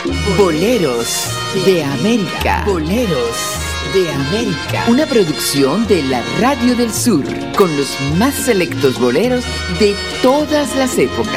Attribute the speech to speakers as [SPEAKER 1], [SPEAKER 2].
[SPEAKER 1] Boleros de América. Boleros de América. Una producción de la Radio del Sur, con los más selectos boleros de todas las épocas.